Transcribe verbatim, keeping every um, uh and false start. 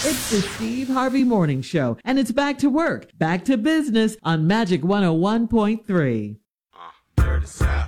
It's the Steve Harvey Morning Show, and it's back to work, back to business on Magic one oh one point three. Uh, dirty South.